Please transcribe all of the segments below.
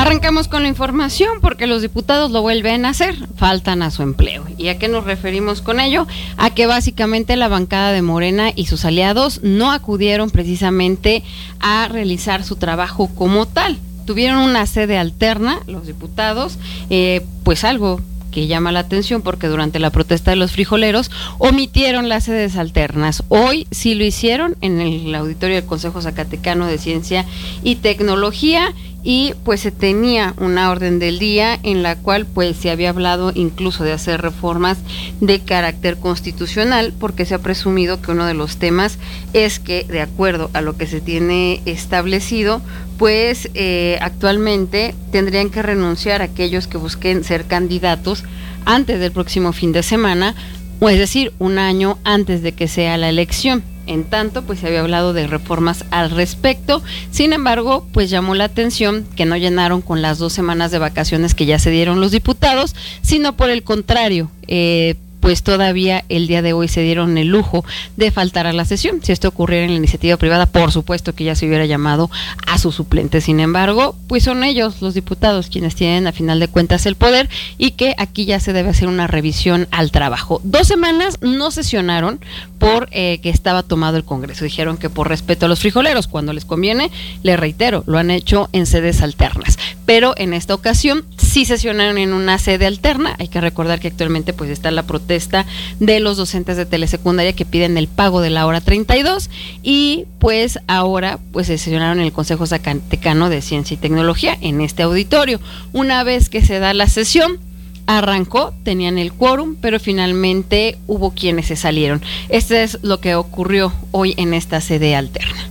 Arrancamos con la información porque los diputados lo vuelven a hacer, faltan a su empleo. ¿Y a qué nos referimos con ello? A que básicamente la bancada de Morena y sus aliados no acudieron precisamente a realizar su trabajo como tal. Tuvieron una sede alterna, los diputados, pues algo que llama la atención porque durante la protesta de los frijoleros omitieron las sedes alternas. Hoy sí lo hicieron en el auditorio del Consejo Zacatecano de Ciencia y Tecnología, y pues se tenía una orden del día en la cual pues se había hablado incluso de hacer reformas de carácter constitucional, porque se ha presumido que uno de los temas es que, de acuerdo a lo que se tiene establecido, pues actualmente tendrían que renunciar aquellos que busquen ser candidatos antes del próximo fin de semana, o es decir, un año antes de que sea la elección. En tanto, pues se había hablado de reformas al respecto. Sin embargo, pues llamó la atención que no llenaron con las 2 semanas de vacaciones que ya se dieron los diputados, sino por el contrario, pues todavía el día de hoy se dieron el lujo de faltar a la sesión. Si esto ocurriera en la iniciativa privada, por supuesto que ya se hubiera llamado a su suplente. Sin embargo, pues son ellos, los diputados, quienes tienen a final de cuentas el poder, y que aquí ya se debe hacer una revisión al trabajo. 2 semanas no sesionaron por que estaba tomado el Congreso. Dijeron que por respeto a los frijoleros, cuando les conviene, les reitero, lo han hecho en sedes alternas. Pero en esta ocasión sí sesionaron en una sede alterna. Hay que recordar que actualmente pues está la protesta de los docentes de telesecundaria que piden el pago de la hora 32, y pues ahora pues se sesionaron en el Consejo Zacatecano de Ciencia y Tecnología en este auditorio. Una vez que se da la sesión, arrancó, tenían el quórum, pero finalmente hubo quienes se salieron. Esto es lo que ocurrió hoy en esta sede alterna.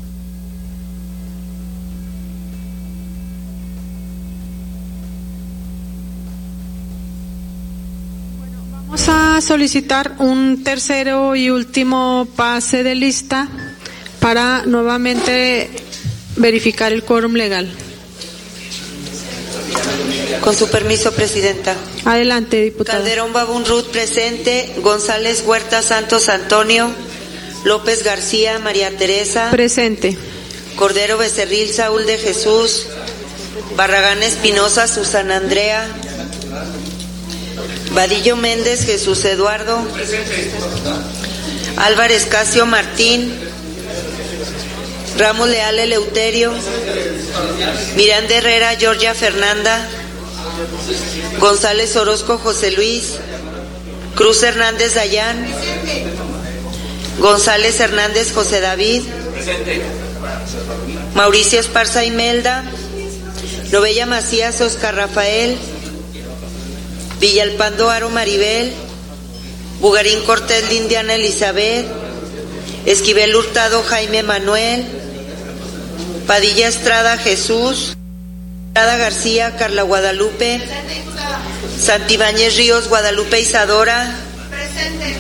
Vamos a solicitar un tercero y último pase de lista para nuevamente verificar el quórum legal. Con su permiso, Presidenta. Adelante, diputada. Calderón Babún Ruth, presente. González Huerta Santos Antonio. López García María Teresa. Presente. Cordero Becerril Saúl de Jesús. Barragán Espinosa Susana Andrea. Vadillo Méndez Jesús Eduardo. Presente. Álvarez Casio Martín. Ramos Leal Eleuterio. Miranda Herrera Georgia Fernanda. González Orozco José Luis. Cruz Hernández Dayán. González Hernández José David. Presente. Mauricio Esparza Imelda. Novella Macías Oscar Rafael. Villalpando Aro Maribel. Bugarín Cortés Lindiana Elizabeth. Esquivel Hurtado Jaime Manuel. Padilla Estrada Jesús. Estrada García Carla Guadalupe. Santibáñez Ríos Guadalupe Isadora. Presente.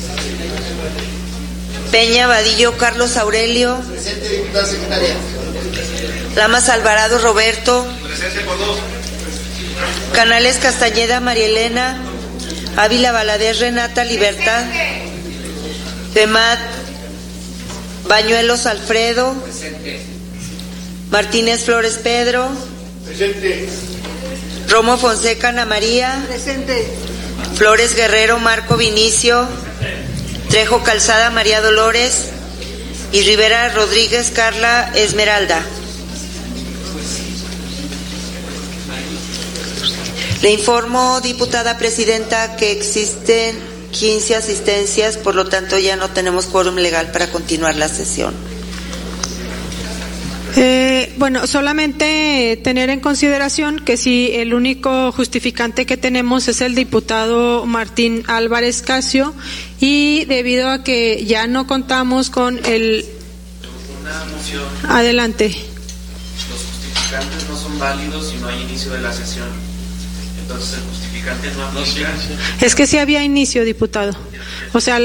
Peña Vadillo Carlos Aurelio. Presente, diputada secretaria. Lamas Alvarado Roberto. Presente por 2. Canales Castañeda María Elena. Ávila Valadez Renata Libertad. Femad Bañuelos Alfredo. Presente. Martínez Flores Pedro. Presente. Romo Fonseca Ana María. Presente. Flores Guerrero Marco Vinicio. Trejo Calzada María Dolores. Y Rivera Rodríguez Carla Esmeralda. Le informo, diputada presidenta, que existen 15 asistencias, por lo tanto ya no tenemos quórum legal para continuar la sesión. Bueno, solamente tener en consideración que si el único justificante que tenemos es el diputado Martín Álvarez Casio, y debido a que ya no contamos con el... Una moción. Adelante. Los justificantes no son válidos si no hay inicio de la sesión. Entonces el justificante no aplica. Es que sí había inicio, diputado. O sea,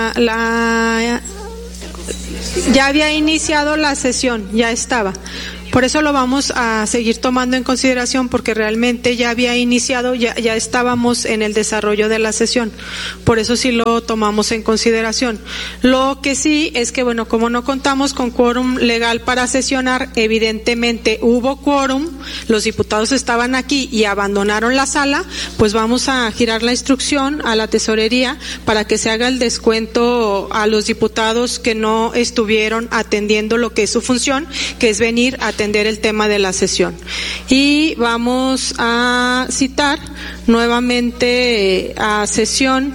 ya había iniciado la sesión, ya estaba. Por eso lo vamos a seguir tomando en consideración, porque realmente ya había iniciado, ya estábamos en el desarrollo de la sesión. Por eso sí lo tomamos en consideración. Lo que sí es que, bueno, como no contamos con quórum legal para sesionar, evidentemente hubo quórum, los diputados estaban aquí y abandonaron la sala, pues vamos a girar la instrucción a la tesorería para que se haga el descuento a los diputados que no estuvieron atendiendo lo que es su función, que es venir a atender el tema de la sesión. Y vamos a citar nuevamente a sesión.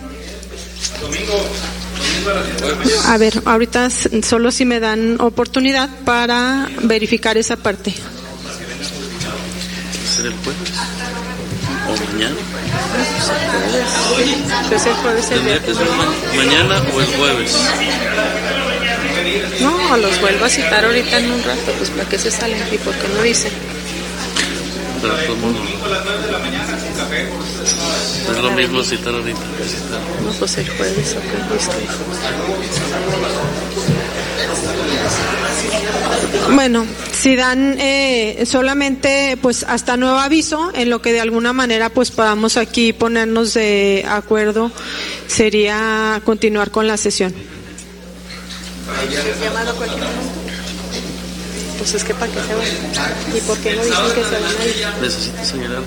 A ver, ahorita solo si me dan oportunidad para verificar esa parte. ¿Será el jueves? ¿O mañana? Pues el jueves. ¿Tendría que ser mañana o el jueves? No, los vuelvo a citar ahorita en un rato, pues ¿para qué se salen? ¿Y por qué no dicen? Pero ¿cómo no? Es lo mismo citar ahorita que citar. No, pues el jueves, Bueno, si dan solamente pues hasta nuevo aviso, en lo que de alguna manera pues podamos aquí ponernos de acuerdo, sería continuar con la sesión. ¿Llamado cualquier momento? Pues es que para qué se van. ¿Y por qué no dicen que se van a ir? Necesito señalar.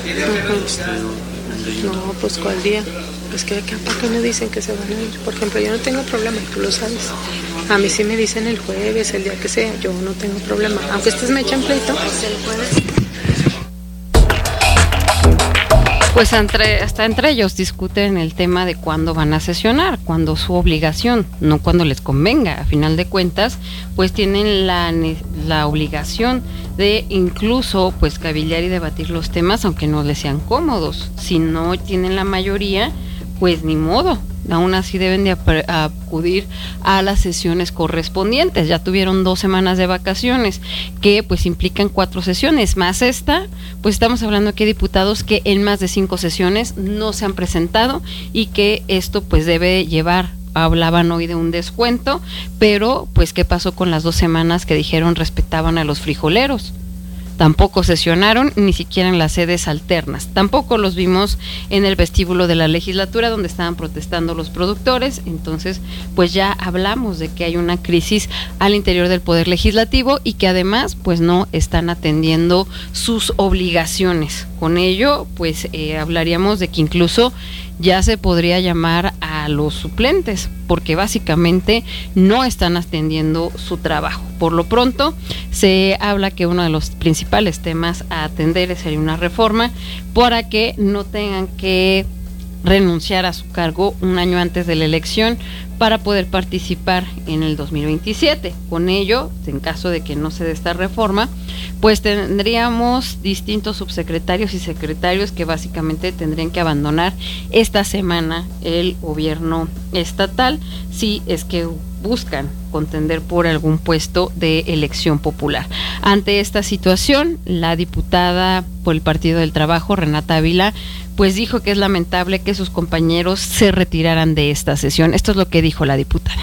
No, pues ¿cuál día? Es que ¿para qué no dicen que se van a ir? Por ejemplo, yo no tengo problema, tú lo sabes. A mí sí me dicen el jueves, el día que sea, yo no tengo problema. Aunque estés me echan pleito. ¿El jueves? Pues hasta entre ellos discuten el tema de cuándo van a sesionar, cuando su obligación, no cuando les convenga. A final de cuentas, pues tienen la obligación de incluso pues cabildear y debatir los temas, aunque no les sean cómodos. Si no tienen la mayoría, pues ni modo. Aún así deben de acudir a las sesiones correspondientes. Ya tuvieron 2 semanas de vacaciones, que pues implican 4 sesiones, más esta, pues estamos hablando aquí de diputados que en más de 5 sesiones no se han presentado y que esto pues debe llevar, hablaban hoy de un descuento, pero pues ¿qué pasó con las 2 semanas que dijeron respetaban a los frijoleros? Tampoco sesionaron, ni siquiera en las sedes alternas. Tampoco los vimos en el vestíbulo de la legislatura donde estaban protestando los productores. Entonces, pues ya hablamos de que hay una crisis al interior del Poder Legislativo y que además, pues no están atendiendo sus obligaciones. Con ello, pues hablaríamos de que incluso ya se podría llamar a los suplentes, porque básicamente no están atendiendo su trabajo. Por lo pronto, se habla que uno de los principales temas a atender sería una reforma para que no tengan que renunciar a su cargo un año antes de la elección para poder participar en el 2027. Con ello, en caso de que no se dé esta reforma, pues tendríamos distintos subsecretarios y secretarios que básicamente tendrían que abandonar esta semana el gobierno estatal si es que buscan contender por algún puesto de elección popular. Ante esta situación, la diputada por el Partido del Trabajo, Renata Ávila, pues dijo que es lamentable que sus compañeros se retiraran de esta sesión. Esto es lo que dijo la diputada.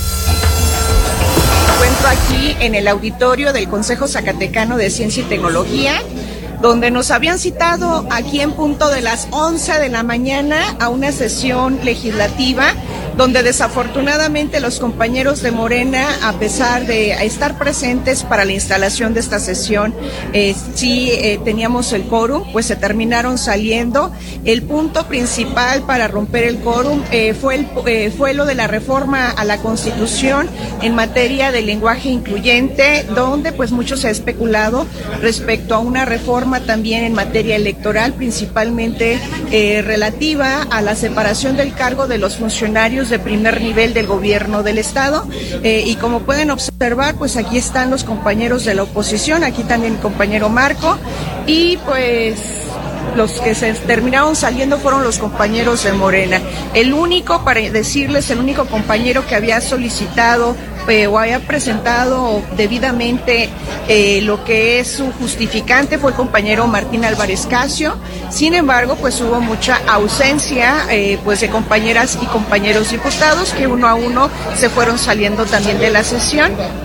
Me encuentro aquí en el auditorio del Consejo Zacatecano de Ciencia y Tecnología, donde nos habían citado aquí en punto de las 11 de la mañana a una sesión legislativa, donde desafortunadamente los compañeros de Morena, a pesar de estar presentes para la instalación de esta sesión, teníamos el quórum, pues se terminaron saliendo. El punto principal para romper el quórum fue lo de la reforma a la Constitución en materia de lenguaje incluyente, donde pues mucho se ha especulado respecto a una reforma también en materia electoral, principalmente relativa a la separación del cargo de los funcionarios de primer nivel del gobierno del Estado, y como pueden observar, pues aquí están los compañeros de la oposición, aquí también el compañero Marco, y pues los que se terminaron saliendo fueron los compañeros de Morena. El único compañero que había solicitado o había presentado debidamente lo que es su justificante fue el compañero Martín Álvarez Casio. Sin embargo, pues hubo mucha ausencia pues de compañeras y compañeros diputados que uno a uno se fueron saliendo también de la sesión.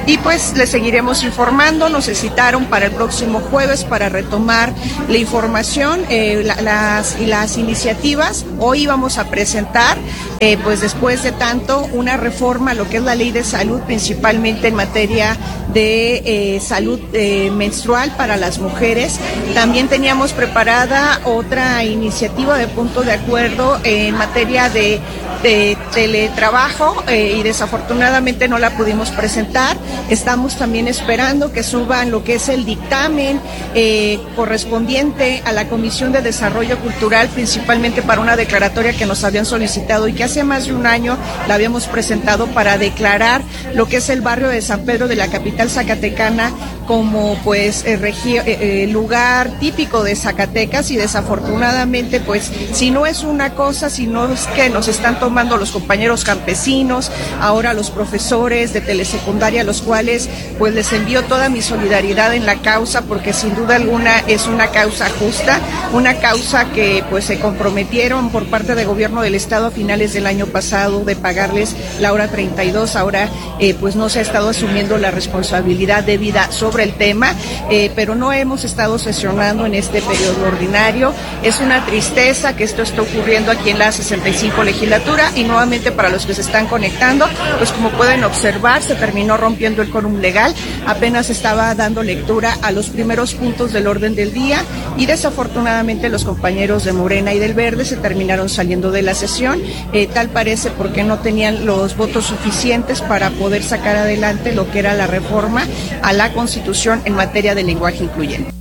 y pues les seguiremos informando. Nos citaron para el próximo jueves para retomar la información, las iniciativas. Hoy vamos a presentar, pues después de tanto, una reforma a lo que es la ley de salud, principalmente en materia de salud menstrual para las mujeres. También teníamos preparada otra iniciativa de punto de acuerdo en materia de teletrabajo y desafortunadamente no la pudimos presentar. Estamos también esperando que suban lo que es el dictamen correspondiente a la Comisión de Desarrollo Cultural, principalmente para una declaratoria que nos habían solicitado y que hace más de un año la habíamos presentado para declarar lo que es el barrio de San Pedro de la capital zacatecana como pues lugar típico de Zacatecas, y desafortunadamente pues si no es una cosa, si no es que nos están tomando los compañeros campesinos, ahora los profesores de telesecundaria, a los cuales pues les envío toda mi solidaridad en la causa, porque sin duda alguna es una causa justa, una causa que pues se comprometieron por parte del gobierno del estado a finales del año pasado de pagarles la hora 32, ahora pues no se ha estado asumiendo la responsabilidad debida sobre el tema, pero no hemos estado sesionando en este periodo ordinario. Es una tristeza que esto esté ocurriendo aquí en la 65 legislatura, y nuevamente para los que se están conectando, pues como pueden observar, se terminó rompiendo el quórum legal. Apenas estaba dando lectura a los primeros puntos del orden del día y desafortunadamente los compañeros de Morena y del Verde se terminaron saliendo de la sesión, tal parece porque no tenían los votos suficientes para poder sacar adelante lo que era la reforma a la Constitución en materia de lenguaje incluyente.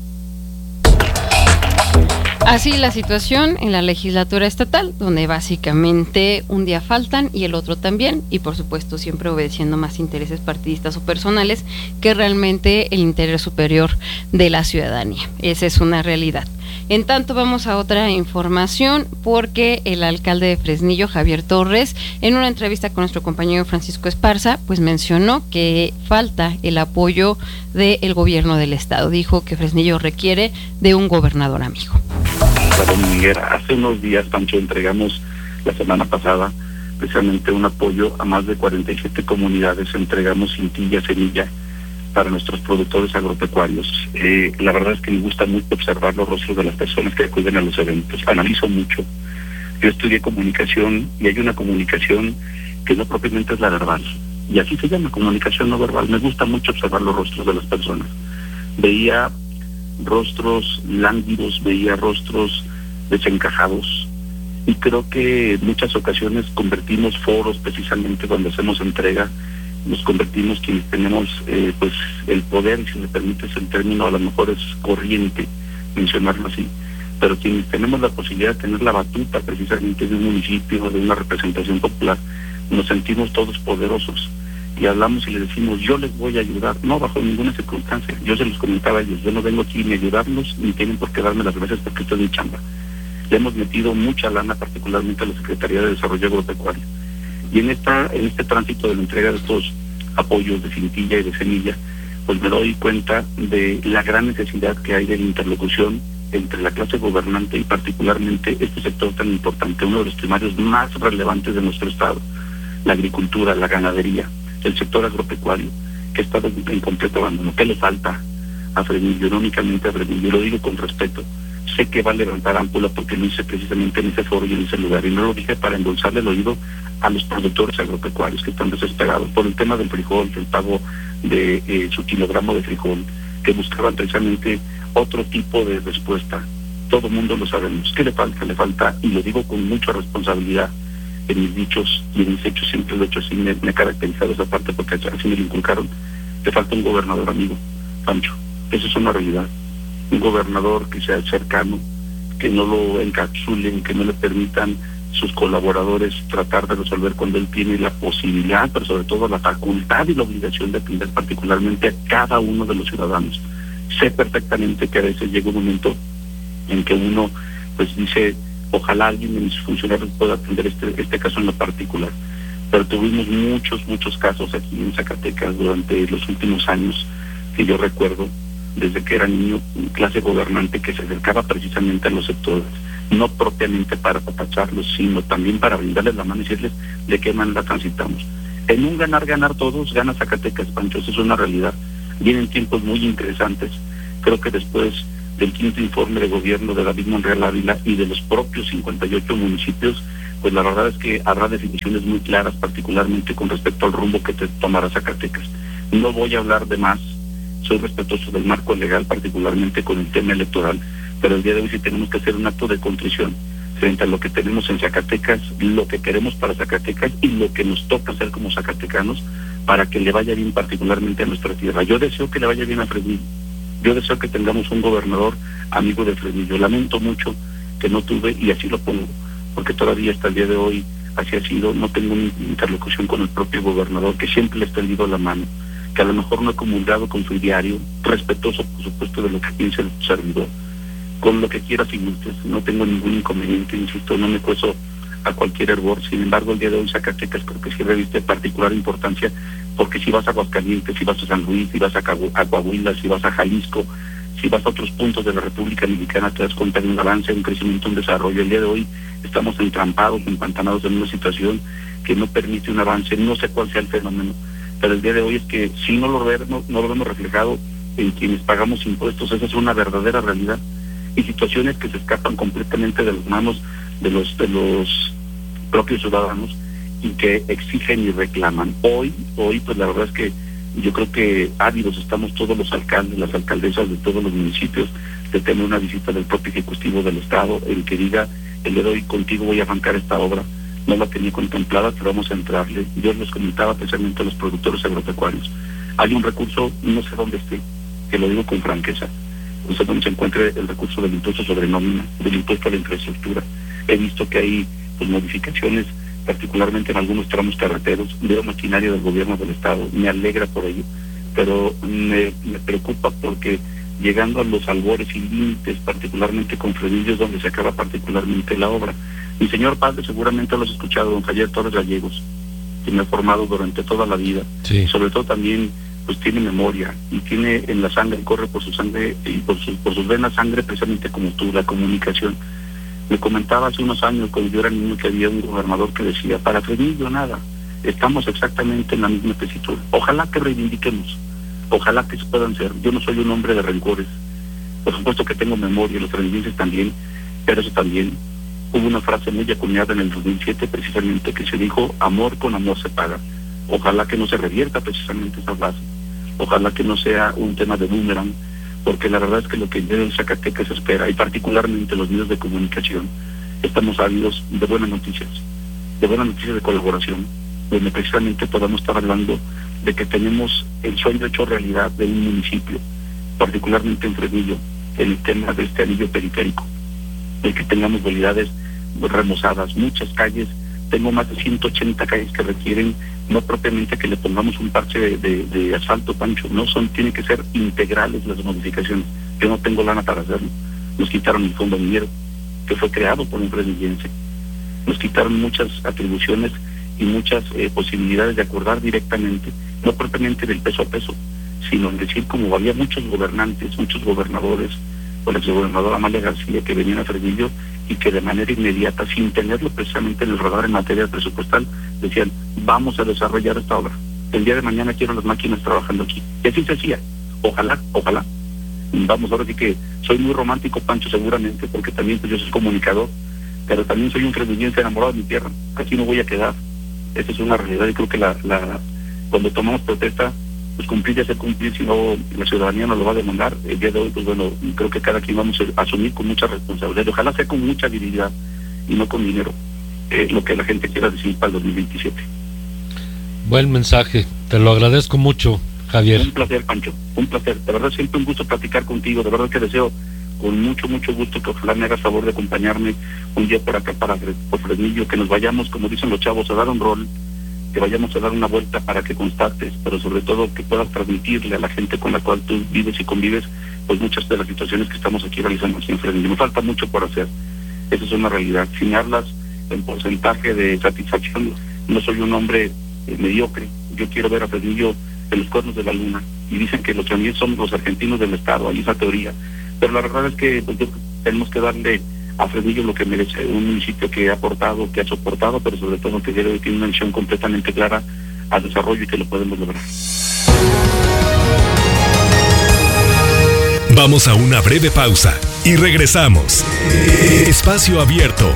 Así la situación en la legislatura estatal, donde básicamente un día faltan y el otro también, y por supuesto siempre obedeciendo más intereses partidistas o personales que realmente el interés superior de la ciudadanía. Esa es una realidad. En tanto, vamos a otra información, porque el alcalde de Fresnillo, Javier Torres, en una entrevista con nuestro compañero Francisco Esparza, pues mencionó que falta el apoyo del gobierno del estado. Dijo que Fresnillo requiere de un gobernador amigo. Hace unos días, Pancho, entregamos la semana pasada precisamente un apoyo a más de 47 comunidades. Entregamos cintilla, semilla para nuestros productores agropecuarios. La verdad es que me gusta mucho observar los rostros de las personas que acuden a los eventos. Analizo mucho. Yo estudié comunicación y hay una comunicación que no propiamente es la verbal. Y así se llama, comunicación no verbal. Me gusta mucho observar los rostros de las personas. Veía rostros lánguidos, veía rostros desencajados, y creo que en muchas ocasiones convertimos foros precisamente cuando hacemos entrega, nos convertimos quienes tenemos pues el poder, si me permites el término, a lo mejor es corriente mencionarlo así, pero quienes tenemos la posibilidad de tener la batuta precisamente de un municipio, de una representación popular, nos sentimos todos poderosos y hablamos y les decimos, yo les voy a ayudar, no bajo ninguna circunstancia. Yo se los comentaba a ellos, yo no vengo aquí ni a ayudarlos, ni tienen por qué darme las gracias porque esto es mi chamba. Le hemos metido mucha lana, particularmente a la Secretaría de Desarrollo Agropecuario. Y en este tránsito de la entrega de estos apoyos de cintilla y de semilla, pues me doy cuenta de la gran necesidad que hay de la interlocución entre la clase gobernante y particularmente este sector tan importante, uno de los primarios más relevantes de nuestro estado, la agricultura, la ganadería, el sector agropecuario, que está en completo abandono. ¿Qué le falta a Fresnillo? No únicamente a Fresnillo, yo lo digo con respeto. Sé que va a levantar ámpula porque lo hice precisamente en ese foro y en ese lugar, y no lo dije para endulzarle el oído a los productores agropecuarios que están desesperados por el tema del frijol, del pago de su kilogramo de frijol, que buscaban precisamente otro tipo de respuesta. Todo el mundo lo sabemos. ¿Qué le falta? Le falta, y lo digo con mucha responsabilidad, en mis dichos y en mis hechos siempre lo he hecho así, me he caracterizado esa parte porque así me lo inculcaron. Le falta un gobernador amigo, Pancho. Eso es una realidad. Un gobernador que sea cercano, que no lo encapsulen, que no le permitan sus colaboradores tratar de resolver cuando él tiene la posibilidad, pero sobre todo la facultad y la obligación de atender particularmente a cada uno de los ciudadanos. Sé perfectamente que a veces llega un momento en que uno pues dice, ojalá alguien de mis funcionarios pueda atender este caso en lo particular, pero tuvimos muchos casos aquí en Zacatecas durante los últimos años que yo recuerdo, desde que era niño, clase gobernante que se acercaba precisamente a los sectores, no propiamente para apapacharlos, sino también para brindarles la mano y decirles de qué manera transitamos. En un ganar todos, gana Zacatecas, Pancho, eso es una realidad. Vienen tiempos muy interesantes. Creo que después del quinto informe de gobierno de David Monreal Ávila y de los propios 58 municipios, pues la verdad es que habrá definiciones muy claras, particularmente con respecto al rumbo que tomará Zacatecas. No voy a hablar de más, soy respetuoso del marco legal, particularmente con el tema electoral, pero el día de hoy sí tenemos que hacer un acto de contrición frente a lo que tenemos en Zacatecas, lo que queremos para Zacatecas y lo que nos toca hacer como zacatecanos para que le vaya bien particularmente a nuestra tierra. Yo deseo que le vaya bien a Fresnillo, yo deseo que tengamos un gobernador amigo de Fresnillo. Lamento mucho que no tuve, y así lo pongo, porque todavía hasta el día de hoy así ha sido, no tengo una interlocución con el propio gobernador, que siempre le ha extendido la mano, que a lo mejor no he comulgado con su diario, respetuoso por supuesto de lo que piensa el servidor, con lo que quieras y gustes, no tengo ningún inconveniente, insisto, no me cueso a cualquier hervor. Sin embargo, el día de hoy Zacatecas creo que sí reviste particular importancia, porque si vas a Aguascalientes, si vas a San Luis, si vas a Coahuila, si vas a Jalisco, si vas a otros puntos de la República Mexicana, te das cuenta de un avance, un crecimiento, un desarrollo. El día de hoy estamos entrampados, empantanados en una situación que no permite un avance. No sé cuál sea el fenómeno, pero el día de hoy es que si no lo vemos reflejado en quienes pagamos impuestos. Esa es una verdadera realidad, y situaciones que se escapan completamente de las manos de los propios ciudadanos y que exigen y reclaman. Hoy pues la verdad es que yo creo que ávidos estamos todos los alcaldes, las alcaldesas de todos los municipios de tener una visita del propio Ejecutivo del Estado, el que diga, el día de hoy contigo voy a arrancar esta obra. No la tenía contemplada, pero vamos a entrarle. Yo les comentaba precisamente a los productores agropecuarios, hay un recurso, no sé dónde esté, que lo digo con franqueza, no sé dónde se encuentre el recurso del impuesto sobre nómina, del impuesto a la infraestructura. He visto que hay pues modificaciones, particularmente en algunos tramos carreteros, veo maquinaria del gobierno del Estado, me alegra por ello, pero me preocupa porque llegando a los albores y límites, particularmente con Fresnillo, es donde se acaba particularmente la obra. Mi señor padre seguramente lo has escuchado, don Javier Torres Gallegos, que me ha formado durante toda la vida, sí. Sobre todo también pues tiene memoria y tiene en la sangre, corre por su sangre y por sus venas sangre precisamente como tú, la comunicación. Me comentaba hace unos años cuando yo era niño que había un gobernador que decía, para Fresnillo nada, estamos exactamente en la misma tesitura. Ojalá que reivindiquemos, ojalá que se puedan ser. Yo no soy un hombre de rencores, por supuesto que tengo memoria, los fresnillenses también, pero eso también. Hubo una frase muy acuñada en el 2007 precisamente que se dijo, amor con amor se paga. Ojalá que no se revierta precisamente esa frase, ojalá que no sea un tema de boomerang, porque la verdad es que lo que en Zacatecas se espera, y particularmente los medios de comunicación, estamos ávidos de buenas noticias de colaboración, donde precisamente podamos estar hablando de que tenemos el sueño hecho realidad de un municipio, particularmente en Fresnillo, el tema de este anillo periférico, de que tengamos vialidades remozadas, muchas calles. Tengo más de 180 calles que requieren no propiamente que le pongamos un parche de asfalto, Pancho, no tienen que ser integrales las modificaciones. Yo no tengo lana para hacerlo. Nos quitaron el fondo minero, que fue creado por un fresnillense. Nos quitaron muchas atribuciones y muchas posibilidades de acordar directamente, no propiamente del peso a peso, sino en decir como había muchos gobernantes, muchos gobernadores, o la exgobernadora Amalia García, que venían a Fresnillo y que de manera inmediata, sin tenerlo precisamente en el radar en materia presupuestal, decían, vamos a desarrollar esta obra. El día de mañana quiero las máquinas trabajando aquí. Y así se hacía. Ojalá. Vamos, ahora sí que soy muy romántico, Pancho, seguramente, porque también pues yo soy comunicador, pero también soy un fresnillense enamorado de mi tierra. Así no voy a quedar. Esa es una realidad, y creo que cuando tomamos protesta, pues cumplir y hacer cumplir, si no la ciudadanía nos lo va a demandar. El día de hoy, pues bueno, creo que cada quien vamos a asumir con mucha responsabilidad. Ojalá sea con mucha habilidad y no con dinero, lo que la gente quiera decir para el 2027. Buen mensaje, te lo agradezco mucho, Javier. Un placer, Pancho, un placer. De verdad, siempre un gusto platicar contigo. De verdad que deseo con mucho gusto que ojalá me hagas favor de acompañarme un día por acá, por Fresnillo, que nos vayamos, como dicen los chavos, a dar un rol, que vayamos a dar una vuelta para que constates, pero sobre todo que puedas transmitirle a la gente con la cual tú vives y convives, pues muchas de las situaciones que estamos aquí realizando aquí en Fresnillo. Me falta mucho por hacer, esa es una realidad. Si me hablas en porcentaje de satisfacción, no soy un hombre mediocre. Yo quiero ver a Fresnillo en los cuernos de la luna, y dicen que los también son los argentinos del Estado, hay esa teoría, pero la verdad es que pues, tenemos que darle a Fresnillo lo que merece, un municipio que ha aportado, que ha soportado, pero sobre todo que tiene una visión completamente clara a desarrollo y que lo podemos lograr. Vamos a una breve pausa y regresamos. Espacio Abierto.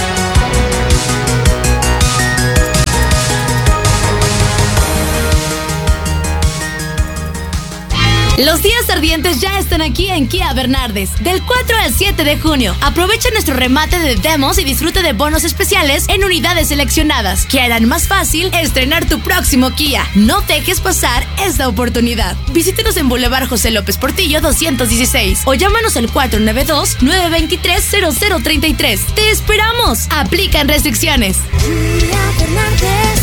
Los días ardientes ya están aquí en Kia Bernardes, del 4 al 7 de junio. Aprovecha nuestro remate de demos y disfruta de bonos especiales en unidades seleccionadas que harán más fácil estrenar tu próximo Kia. No dejes pasar esta oportunidad. Visítenos en Boulevard José López Portillo 216 o llámanos al 492-923-0033. ¡Te esperamos! Aplican restricciones. Kia Bernardes,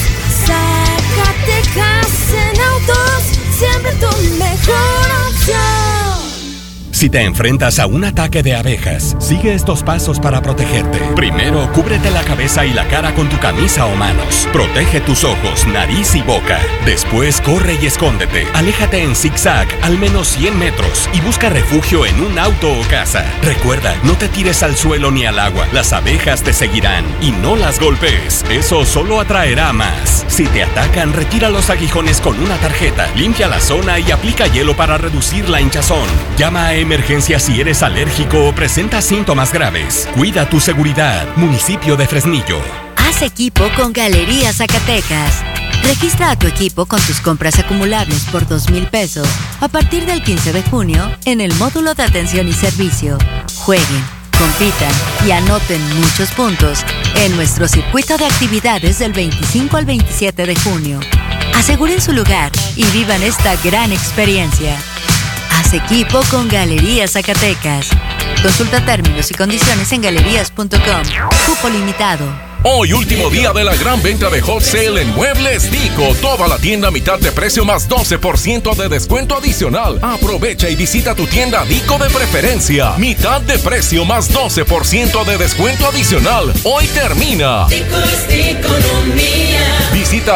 Zacatecas en autos. Siempre tu mejor opción. Si te enfrentas a un ataque de abejas, sigue estos pasos para protegerte. Primero, cúbrete la cabeza y la cara con tu camisa o manos. Protege tus ojos, nariz y boca. Después, corre y escóndete. Aléjate en zigzag al menos 100 metros y busca refugio en un auto o casa. Recuerda, no te tires al suelo ni al agua. Las abejas te seguirán y no las golpees. Eso solo atraerá más. Si te atacan, retira los aguijones con una tarjeta. Limpia la zona y aplica hielo para reducir la hinchazón. Llama a emergencia si eres alérgico o presentas síntomas graves. Cuida tu seguridad. Municipio de Fresnillo. Haz equipo con Galerías Zacatecas. Registra a tu equipo con tus compras acumulables por 2,000 pesos a partir del 15 de junio en el módulo de atención y servicio. Jueguen, compitan y anoten muchos puntos en nuestro circuito de actividades del 25 al 27 de junio. Aseguren su lugar y vivan esta gran experiencia. Haz equipo con Galerías Zacatecas. Consulta términos y condiciones en galerías.com. Cupo limitado. Hoy último día de la gran venta de Hot Sale en Muebles Dico. Toda la tienda a mitad de precio más 12% de descuento adicional. Aprovecha y visita tu tienda Dico de preferencia. Mitad de precio más 12% de descuento adicional. Hoy termina. Dico es de economía. Visita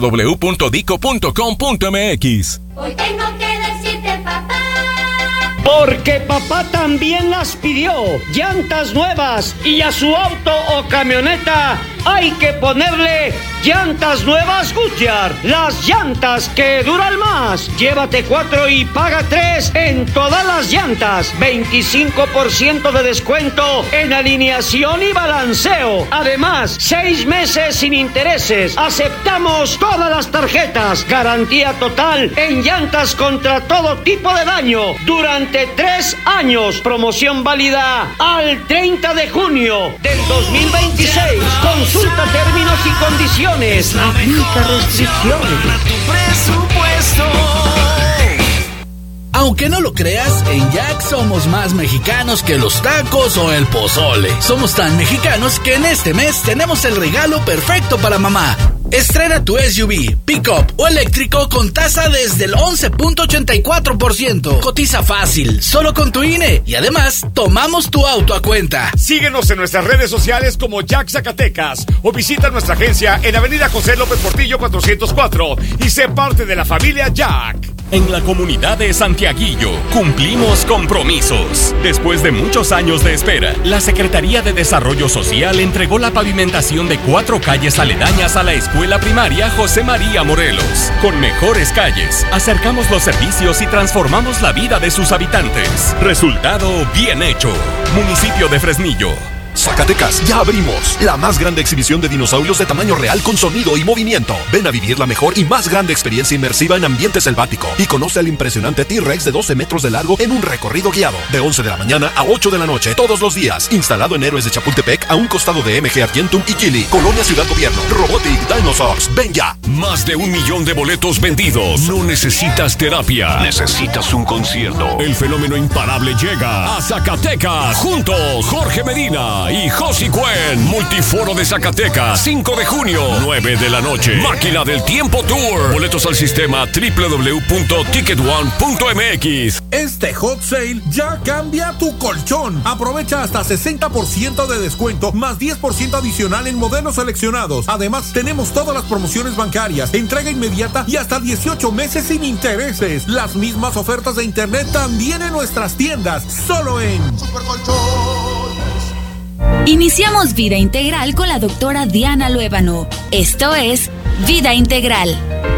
www.dico.com.mx. Hoy tengo que decirte, papá. Porque papá también las pidió, llantas nuevas, y a su auto o camioneta hay que ponerle llantas nuevas Goodyear, las llantas que duran más. Llévate 4 y paga 3 en todas las llantas, 25% de descuento en alineación y balanceo. Además, 6 meses sin intereses. Aceptamos todas las tarjetas, garantía total en llantas contra todo tipo de daño durante 3 años. Promoción válida al 30 de junio del 2026. Consulta términos y condiciones. Aplica restricciones. Aunque no lo creas, en Jack somos más mexicanos que los tacos o el pozole. Somos tan mexicanos que en este mes tenemos el regalo perfecto para mamá. Estrena tu SUV, pick-up o eléctrico con tasa desde el 11.84%. Cotiza fácil, solo con tu INE. Y además, tomamos tu auto a cuenta. Síguenos en nuestras redes sociales como Jack Zacatecas o visita nuestra agencia en Avenida José López Portillo 404 y sé parte de la familia Jack. En la comunidad de Santiaguillo cumplimos compromisos. Después de muchos años de espera, la Secretaría de Desarrollo Social entregó la pavimentación de 4 calles aledañas a la escuela primaria José María Morelos. Con mejores calles, acercamos los servicios y transformamos la vida de sus habitantes. Resultado bien hecho. Municipio de Fresnillo. Zacatecas, ya abrimos la más grande exhibición de dinosaurios de tamaño real con sonido y movimiento. Ven a vivir la mejor y más grande experiencia inmersiva en ambiente selvático y conoce al impresionante T-Rex de 12 metros de largo en un recorrido guiado de 11 de la mañana a 8 de la noche todos los días. Instalado en Héroes de Chapultepec a un costado de MG Argentum y Kili, Colonia Ciudad Gobierno. Robotic Dinosaurs, ven ya. Más de 1 millón de boletos vendidos. No necesitas terapia, necesitas un concierto. El fenómeno imparable llega a Zacatecas. Juntos, Jorge Medina y Josi Cuen. Multiforo de Zacatecas, 5 de junio, 9 de la noche. Máquina del Tiempo Tour. Boletos al sistema www.ticketone.mx. Este Hot Sale ya cambia tu colchón. Aprovecha hasta 60% de descuento más 10% adicional en modelos seleccionados. Además, tenemos todas las promociones bancarias, entrega inmediata y hasta 18 meses sin intereses. Las mismas ofertas de internet también en nuestras tiendas, solo en Supercolchón. Iniciamos Vida Integral con la doctora Diana Luébano. Esto es Vida Integral.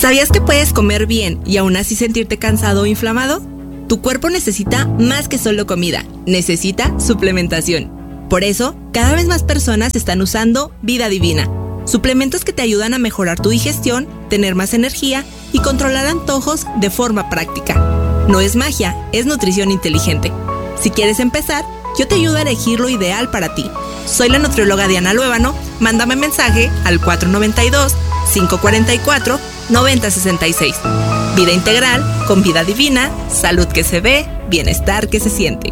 ¿Sabías que puedes comer bien y aún así sentirte cansado o inflamado? Tu cuerpo necesita más que solo comida, necesita suplementación. Por eso, cada vez más personas están usando Vida Divina. Suplementos que te ayudan a mejorar tu digestión, tener más energía y controlar antojos de forma práctica. No es magia, es nutrición inteligente. Si quieres empezar, yo te ayudo a elegir lo ideal para ti. Soy la nutrióloga Diana Luébano. Mándame mensaje al 492-544-9066. Vida integral con Vida Divina, salud que se ve, bienestar que se siente.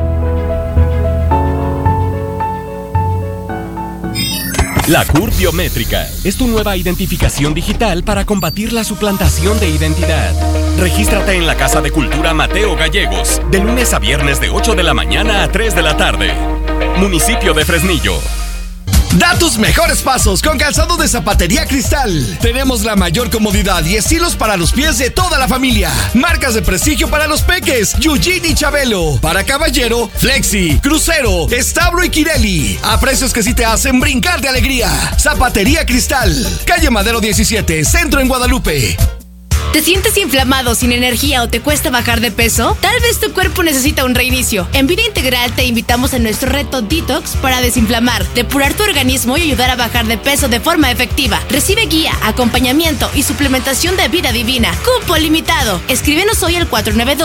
La CUR Biométrica es tu nueva identificación digital para combatir la suplantación de identidad. Regístrate en la Casa de Cultura Mateo Gallegos, de lunes a viernes de 8 de la mañana a 3 de la tarde. Municipio de Fresnillo. Da tus mejores pasos con calzado de Zapatería Cristal. Tenemos la mayor comodidad y estilos para los pies de toda la familia. Marcas de prestigio para los peques, Yujin y Chabelo. Para caballero, Flexi, Crucero, Establo y Kirelli. A precios que sí te hacen brincar de alegría. Zapatería Cristal. Calle Madero 17, Centro en Guadalupe. ¿Te sientes inflamado, sin energía o te cuesta bajar de peso? Tal vez tu cuerpo necesita un reinicio. En Vida Integral te invitamos a nuestro reto Detox para desinflamar, depurar tu organismo y ayudar a bajar de peso de forma efectiva. Recibe guía, acompañamiento y suplementación de Vida Divina. Cupo limitado. Escríbenos hoy al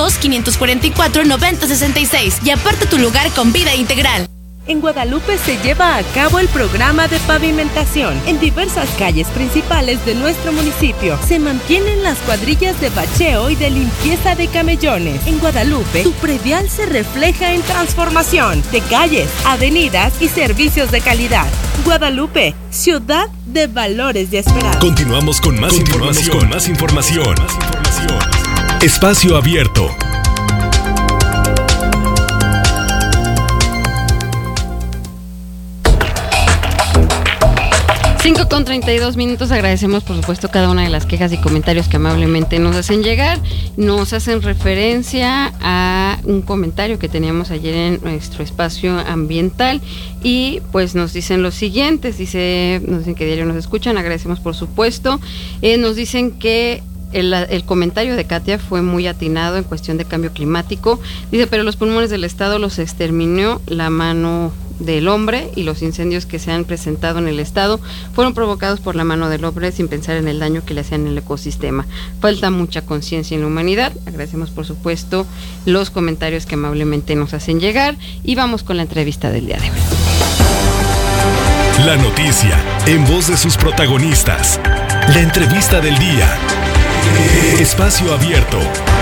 492-544-9066 y aparte tu lugar con Vida Integral. En Guadalupe se lleva a cabo el programa de pavimentación. En diversas calles principales de nuestro municipio se mantienen las cuadrillas de bacheo y de limpieza de camellones. En Guadalupe, tu predial se refleja en transformación de calles, avenidas y servicios de calidad. Guadalupe, ciudad de valores y esperanza. Continuamos con más información. Espacio Abierto. 5:32. Agradecemos, por supuesto, cada una de las quejas y comentarios que amablemente nos hacen llegar. Nos hacen referencia a un comentario que teníamos ayer en nuestro espacio ambiental y pues nos dicen lo siguiente. Nos dicen que diario nos escuchan, agradecemos por supuesto. Nos dicen que el comentario de Katia fue muy atinado en cuestión de cambio climático. Dice, pero los pulmones del estado los exterminó la mano del hombre y los incendios que se han presentado en el estado fueron provocados por la mano del hombre sin pensar en el daño que le hacían en el ecosistema. Falta mucha conciencia en la humanidad. Agradecemos por supuesto los comentarios que amablemente nos hacen llegar y vamos con la entrevista del día de hoy. La noticia en voz de sus protagonistas. La entrevista del día. Espacio Abierto.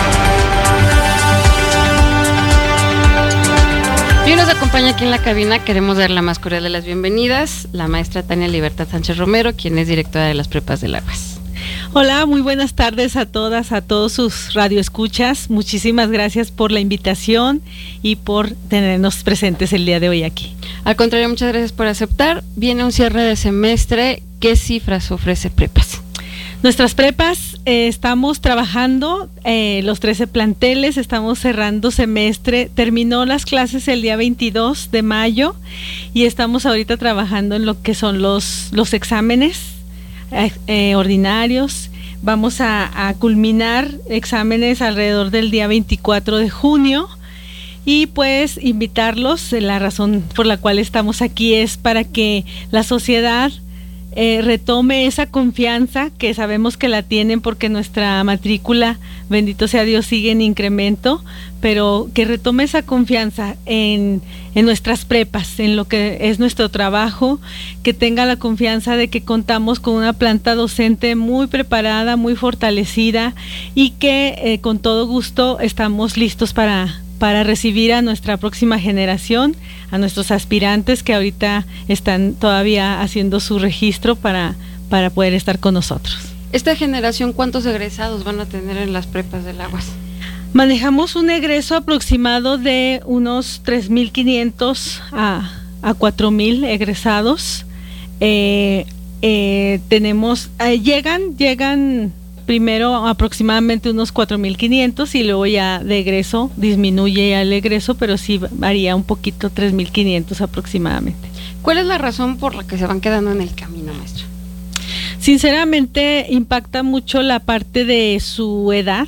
Y nos acompaña aquí en la cabina, queremos dar la más cordial de las bienvenidas, la maestra Tania Libertad Sánchez Romero, quien es directora de las Prepas del Aguas. Hola, muy buenas tardes a todas, a todos sus radioescuchas. Muchísimas gracias por la invitación y por tenernos presentes el día de hoy aquí. Al contrario, muchas gracias por aceptar. Viene un cierre de semestre. ¿Qué cifras ofrece Prepas? Nuestras prepas estamos trabajando, los 13 planteles, estamos cerrando semestre, terminó las clases el día 22 de mayo y estamos ahorita trabajando en lo que son los exámenes ordinarios. Vamos a culminar exámenes alrededor del día 24 de junio y pues invitarlos, la razón por la cual estamos aquí es para que la sociedad retome esa confianza que sabemos que la tienen porque nuestra matrícula, bendito sea Dios, sigue en incremento, pero que retome esa confianza en nuestras prepas, en lo que es nuestro trabajo, que tenga la confianza de que contamos con una planta docente muy preparada, muy fortalecida y que con todo gusto estamos listos para recibir a nuestra próxima generación, a nuestros aspirantes que ahorita están todavía haciendo su registro para poder estar con nosotros. Esta generación, ¿cuántos egresados van a tener en las Prepas del Aguas? Manejamos un egreso aproximado de unos 3,500 a 4,000 egresados. Llegan primero aproximadamente unos 4,500 y luego ya de egreso disminuye ya el egreso, pero sí varía un poquito, 3,500 aproximadamente. ¿Cuál es la razón por la que se van quedando en el camino, maestra? Sinceramente impacta mucho la parte de su edad.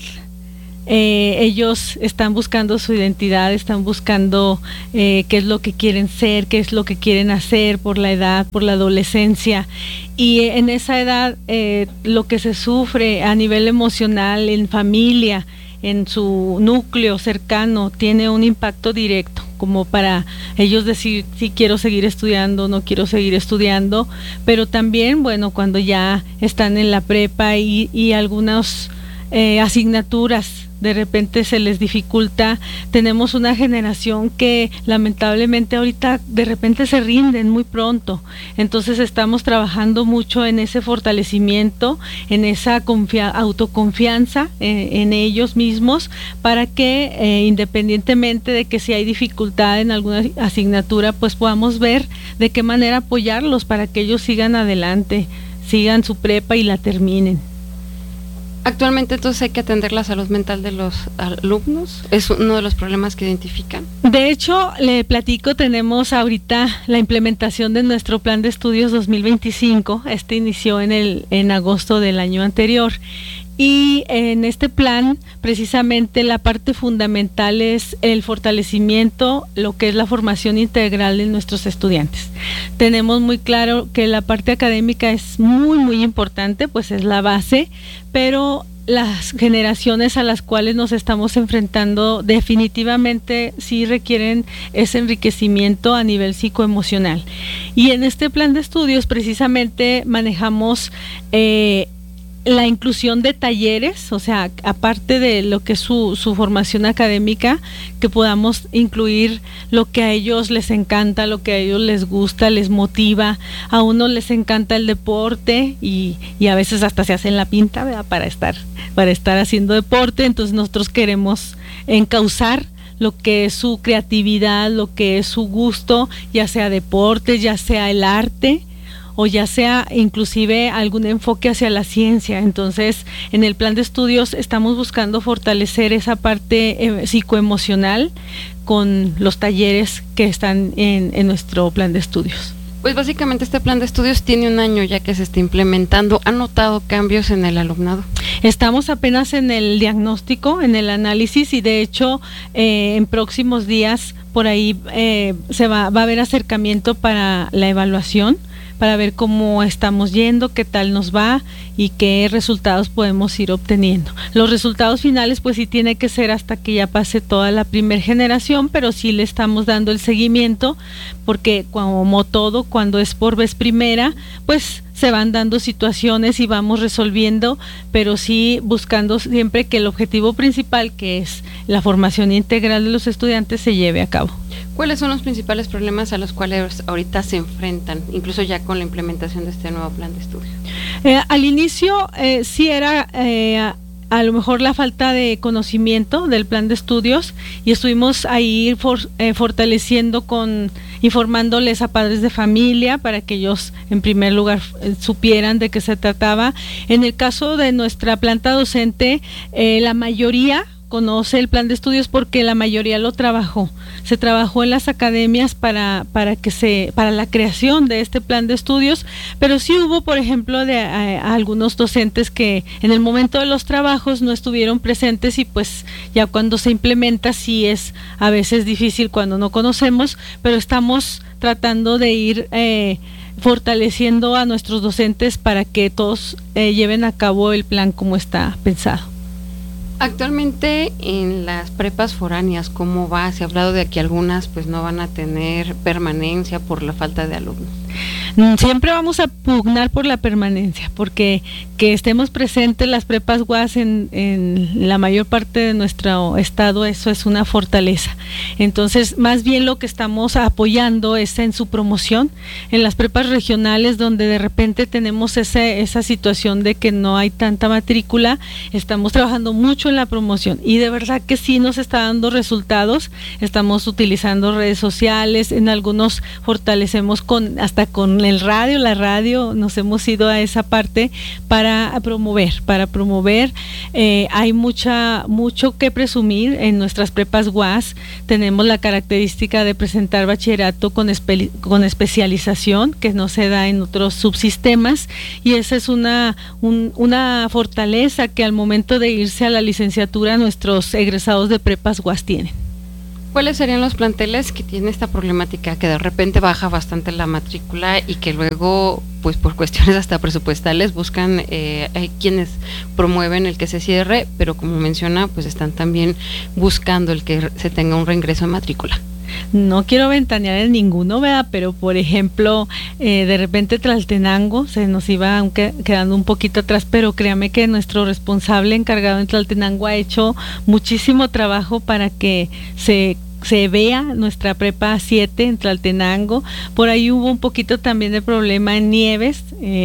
Ellos están buscando su identidad, están buscando qué es lo que quieren ser, qué es lo que quieren hacer por la edad, por la adolescencia, y en esa edad lo que se sufre a nivel emocional, en familia, en su núcleo cercano, tiene un impacto directo, como para ellos decir si quiero seguir estudiando, no quiero seguir estudiando, pero también, bueno, cuando ya están en la prepa y algunas asignaturas de repente se les dificulta. Tenemos una generación que lamentablemente ahorita de repente se rinden muy pronto, entonces estamos trabajando mucho en ese fortalecimiento, en esa autoconfianza en ellos mismos, para que independientemente de que si hay dificultad en alguna asignatura, pues podamos ver de qué manera apoyarlos para que ellos sigan adelante, sigan su prepa y la terminen. Actualmente entonces hay que atender la salud mental de los alumnos, es uno de los problemas que identifican. De hecho, le platico, tenemos ahorita la implementación de nuestro plan de estudios 2025, inició en agosto del año anterior, y en este plan precisamente la parte fundamental es el fortalecimiento, lo que es la formación integral de nuestros estudiantes. Tenemos muy claro que la parte académica es muy muy importante, pues es la base, pero las generaciones a las cuales nos estamos enfrentando definitivamente sí requieren ese enriquecimiento a nivel psicoemocional. Y en este plan de estudios precisamente manejamos la inclusión de talleres, o sea, aparte de lo que es su formación académica, que podamos incluir lo que a ellos les encanta, lo que a ellos les gusta, les motiva. A uno les encanta el deporte y a veces hasta se hacen la pinta, ¿verdad? para estar haciendo deporte. Entonces nosotros queremos encauzar lo que es su creatividad, lo que es su gusto, ya sea deporte, ya sea el arte, o ya sea inclusive algún enfoque hacia la ciencia. Entonces, en el plan de estudios estamos buscando fortalecer esa parte psicoemocional con los talleres que están en nuestro plan de estudios. Pues básicamente este plan de estudios tiene un año ya que se está implementando. ¿Han notado cambios en el alumnado? Estamos apenas en el diagnóstico, en el análisis, y de hecho en próximos días por ahí va a haber acercamiento para la evaluación, para ver cómo estamos yendo, qué tal nos va y qué resultados podemos ir obteniendo. Los resultados finales pues sí tiene que ser hasta que ya pase toda la primera generación, pero sí le estamos dando el seguimiento, porque como todo, cuando es por vez primera, pues se van dando situaciones y vamos resolviendo, pero sí buscando siempre que el objetivo principal, que es la formación integral de los estudiantes, se lleve a cabo. ¿Cuáles son los principales problemas a los cuales ahorita se enfrentan, incluso ya con la implementación de este nuevo plan de estudio? Al inicio sí era a lo mejor la falta de conocimiento del plan de estudios, y estuvimos ahí fortaleciendo informándoles a padres de familia para que ellos en primer lugar supieran de qué se trataba. En el caso de nuestra planta docente, la mayoría conoce el plan de estudios porque la mayoría lo trabajó. Se trabajó en las academias para la creación de este plan de estudios, pero sí hubo, por ejemplo, de algunos docentes que en el momento de los trabajos no estuvieron presentes, y pues ya cuando se implementa sí es a veces difícil cuando no conocemos, pero estamos tratando de ir fortaleciendo a nuestros docentes para que todos lleven a cabo el plan como está pensado. Actualmente en las prepas foráneas, ¿cómo va? Se ha hablado de que algunas pues no van a tener permanencia por la falta de alumnos. Siempre vamos a pugnar por la permanencia, porque que estemos presentes las prepas UAS en la mayor parte de nuestro estado, eso es una fortaleza. Entonces, más bien lo que estamos apoyando es en su promoción, en las prepas regionales donde de repente tenemos esa situación de que no hay tanta matrícula. Estamos trabajando mucho en la promoción y de verdad que sí nos está dando resultados. Estamos utilizando redes sociales, en algunos fortalecemos hasta con la radio, nos hemos ido a esa parte para promover. Hay mucho que presumir en nuestras prepas UAS. Tenemos la característica de presentar bachillerato con especialización, que no se da en otros subsistemas, y esa es una fortaleza que al momento de irse a la licenciatura nuestros egresados de prepas UAS tienen. ¿Cuáles serían los planteles que tienen esta problemática, que de repente baja bastante la matrícula y que luego, pues por cuestiones hasta presupuestales, buscan, hay quienes promueven el que se cierre, pero como menciona, pues están también buscando el que se tenga un reingreso de matrícula? No quiero ventanear en ninguno, ¿verdad? Pero por ejemplo, de repente Tlaltenango se nos iba quedando un poquito atrás, pero créame que nuestro responsable encargado en Tlaltenango ha hecho muchísimo trabajo para que se vea nuestra prepa 7 en Tlaltenango. Por ahí hubo un poquito también de problema en Nieves,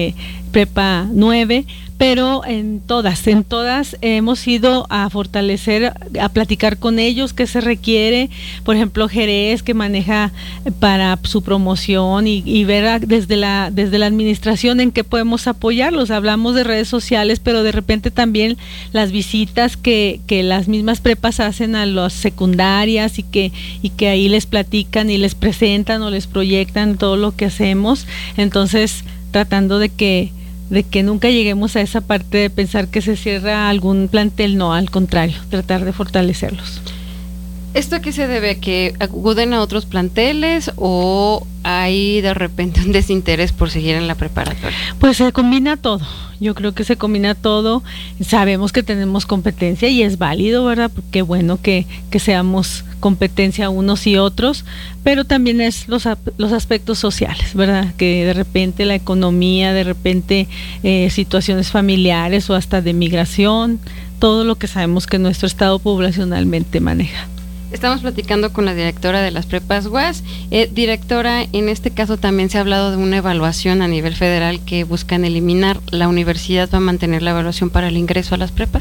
prepa 9, pero en todas hemos ido a fortalecer, a platicar con ellos qué se requiere. Por ejemplo, Jerez, que maneja para su promoción, y ver desde la administración en qué podemos apoyarlos. Hablamos de redes sociales, pero de repente también las visitas que las mismas prepas hacen a las secundarias y que ahí les platican y les presentan o les proyectan todo lo que hacemos. Entonces, tratando de que nunca lleguemos a esa parte de pensar que se cierra algún plantel, no, al contrario, tratar de fortalecerlos. ¿Esto a qué se debe? ¿Que acuden a otros planteles o hay de repente un desinterés por seguir en la preparatoria? Pues se combina todo, yo creo que se combina todo. Sabemos que tenemos competencia y es válido, ¿verdad? Porque bueno que seamos competencia unos y otros, pero también es los aspectos sociales, ¿verdad? Que de repente la economía, de repente situaciones familiares o hasta de migración, todo lo que sabemos que nuestro estado poblacionalmente maneja. Estamos platicando con la directora de las prepas UAS. Directora, en este caso también se ha hablado de una evaluación a nivel federal que buscan eliminar. ¿La universidad va a mantener la evaluación para el ingreso a las prepas?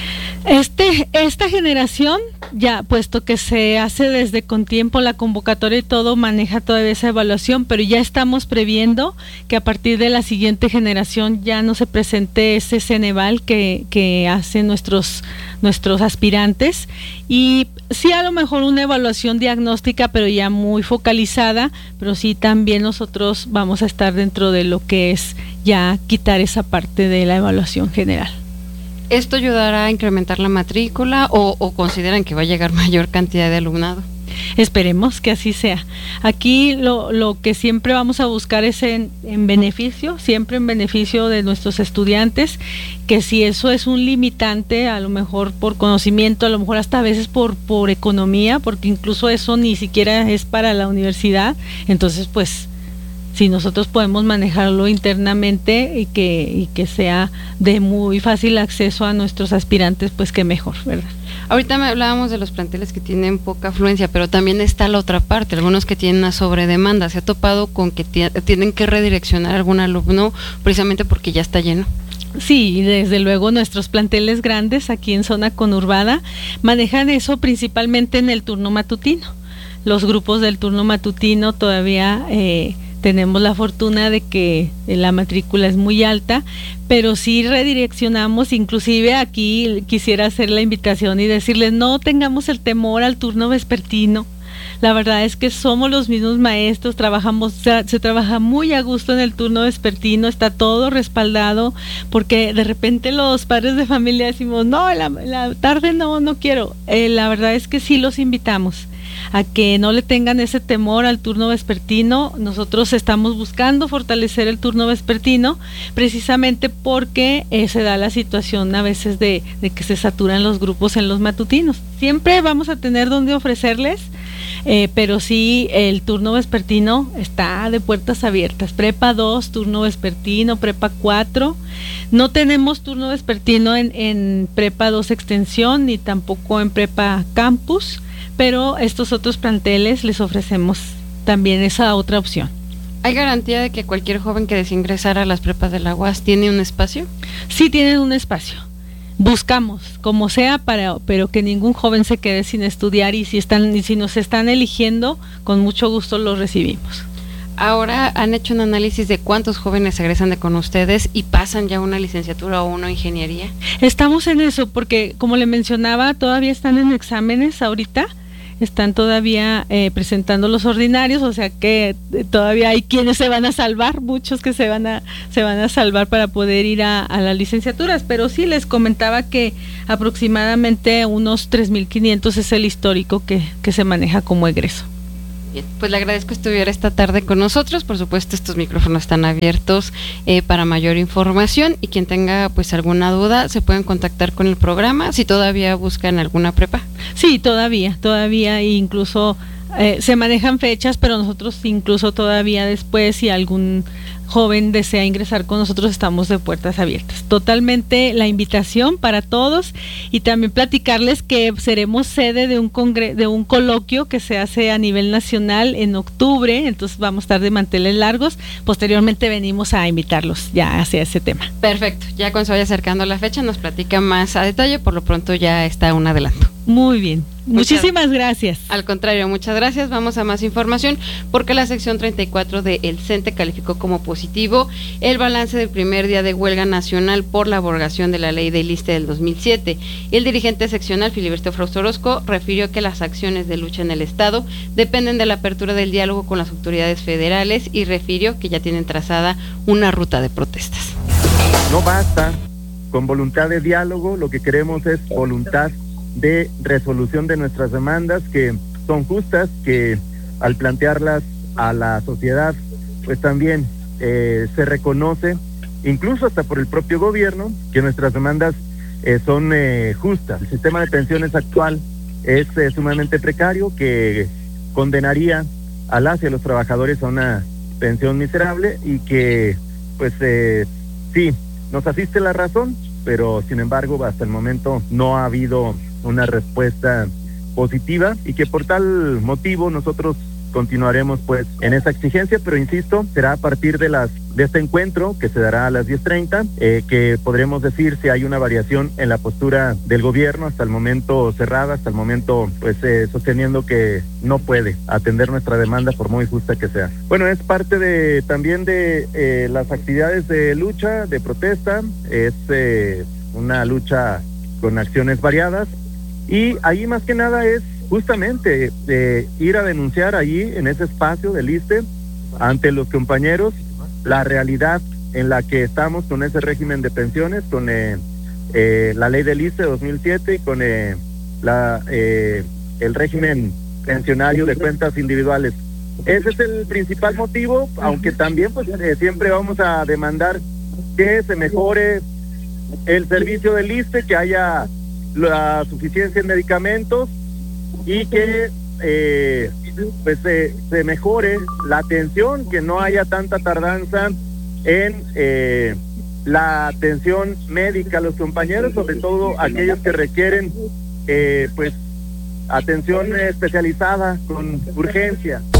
Esta generación, ya puesto que se hace desde con tiempo la convocatoria y todo, maneja todavía esa evaluación, pero ya estamos previendo que a partir de la siguiente generación ya no se presente ese Ceneval que hacen nuestros aspirantes, y sí, a lo mejor una evaluación diagnóstica, pero ya muy focalizada, pero sí también nosotros vamos a estar dentro de lo que es ya quitar esa parte de la evaluación general. ¿Esto ayudará a incrementar la matrícula o consideran que va a llegar mayor cantidad de alumnado? Esperemos que así sea. Aquí lo que siempre vamos a buscar es en beneficio, siempre en beneficio de nuestros estudiantes, que si eso es un limitante, a lo mejor por conocimiento, a lo mejor hasta a veces por economía, porque incluso eso ni siquiera es para la universidad, entonces pues si nosotros podemos manejarlo internamente y que sea de muy fácil acceso a nuestros aspirantes, pues qué mejor, ¿verdad? Ahorita hablábamos de los planteles que tienen poca afluencia, pero también está la otra parte, algunos que tienen una sobredemanda. ¿Se ha topado con que tienen que redireccionar a algún alumno precisamente porque ya está lleno? Sí, desde luego nuestros planteles grandes aquí en zona conurbada manejan eso principalmente en el turno matutino. Los grupos del turno matutino todavía tenemos la fortuna de que la matrícula es muy alta, pero sí redireccionamos. Inclusive aquí quisiera hacer la invitación y decirles, no tengamos el temor al turno vespertino. La verdad es que somos los mismos maestros, se trabaja muy a gusto en el turno vespertino, está todo respaldado, porque de repente los padres de familia decimos, no, la tarde no quiero. La verdad es que sí los invitamos a que no le tengan ese temor al turno vespertino. Nosotros estamos buscando fortalecer el turno vespertino precisamente porque se da la situación a veces de que se saturan los grupos en los matutinos. Siempre vamos a tener donde ofrecerles, pero sí, el turno vespertino está de puertas abiertas. Prepa 2, turno vespertino, prepa 4. No tenemos turno vespertino en prepa 2 extensión ni tampoco en prepa campus, pero estos otros planteles les ofrecemos también esa otra opción. ¿Hay garantía de que cualquier joven que desee ingresar a las prepas de la UAS tiene un espacio? Sí, tienen un espacio. Buscamos, como sea, pero que ningún joven se quede sin estudiar, y si nos están eligiendo, con mucho gusto los recibimos. ahora han hecho un análisis de cuántos jóvenes egresan con ustedes y pasan ya una licenciatura o una ingeniería. Estamos en eso porque, como le mencionaba, todavía están en exámenes ahorita. Están todavía presentando los ordinarios, o sea que todavía hay quienes se van a salvar, muchos que se van a salvar para poder ir a las licenciaturas, pero sí les comentaba que aproximadamente unos 3,500 es el histórico que se maneja como egreso. Bien, pues le agradezco que estuviera esta tarde con nosotros. Por supuesto, estos micrófonos están abiertos para mayor información, y quien tenga pues alguna duda se pueden contactar con el programa. Si todavía buscan alguna prepa. Sí, todavía, incluso se manejan fechas, pero nosotros incluso todavía después, si algún joven desea ingresar con nosotros, estamos de puertas abiertas. Totalmente la invitación para todos, y también platicarles que seremos sede de un coloquio que se hace a nivel nacional en octubre, entonces vamos a estar de manteles largos. Posteriormente venimos a invitarlos ya hacia ese tema. Perfecto, ya cuando se vaya acercando la fecha nos platica más a detalle, por lo pronto ya está un adelanto. Muy bien, muchísimas gracias. Al contrario, muchas gracias. Vamos a más información, porque la sección 34 de El CENTE calificó como positivo el balance del primer día de huelga nacional por la abrogación de la ley del ISSSTE del 2007. El dirigente seccional Filiberto Frausto Orozco refirió que las acciones de lucha en el Estado dependen de la apertura del diálogo con las autoridades federales, y refirió que ya tienen trazada una ruta de protestas. No basta con voluntad de diálogo, lo que queremos es voluntad de resolución de nuestras demandas, que son justas, que al plantearlas a la sociedad pues también se reconoce, incluso hasta por el propio gobierno, que nuestras demandas son justas. El sistema de pensiones actual es sumamente precario, que condenaría a las y a los trabajadores a una pensión miserable, y que pues sí, nos asiste la razón, pero sin embargo hasta el momento no ha habido una respuesta positiva, y que por tal motivo nosotros continuaremos pues en esa exigencia, pero insisto, será a partir de este encuentro que se dará a las 10:30 que podremos decir si hay una variación en la postura del gobierno, hasta el momento cerrada, hasta el momento pues sosteniendo que no puede atender nuestra demanda por muy justa que sea. Bueno, es parte también de las actividades de lucha, de protesta, es una lucha con acciones variadas, y ahí más que nada es justamente ir a denunciar allí en ese espacio del ISSSTE ante los compañeros la realidad en la que estamos con ese régimen de pensiones, con la ley del ISSSTE 2007 y con el régimen pensionario de cuentas individuales. Ese es el principal motivo, aunque también pues siempre vamos a demandar que se mejore el servicio del ISSSTE, que haya la suficiencia en medicamentos, y que pues se mejore la atención, que no haya tanta tardanza en la atención médica a los compañeros, sobre todo aquellos que requieren pues atención especializada con urgencia.